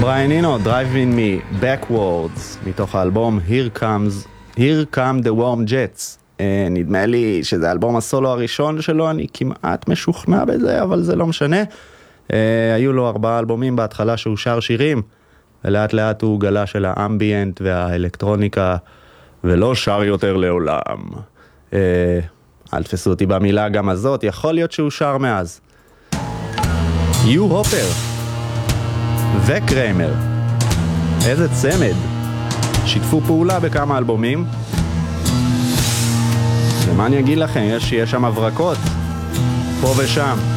בריין אינו, Driving Me Backwards, מתוך האלבום Here Come the Warm Jets. נדמה לי שזה האלבום הסולו הראשון שלו, אני כמעט משוכנע בזה, אבל זה לא משנה. היו לו 4 אלבומים בהתחלה שהוא שר שירים, ולאט לאט הוא גלה של האמביאנט והאלקטרוניקה, ולא שר יותר לעולם. אל תפסו אותי במילה גם הזאת, יכול להיות שהוא שר מאז. יו הופר וקריימר, איזה צמד, שיתפו פעולה בכמה אלבומים, ומה אני אגיד לכם, יש שם הברקות פה ושם.